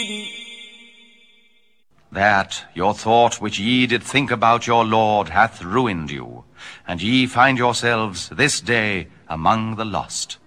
That your thought which ye did think about your Lord hath ruined you, and ye find yourselves this day among the lost.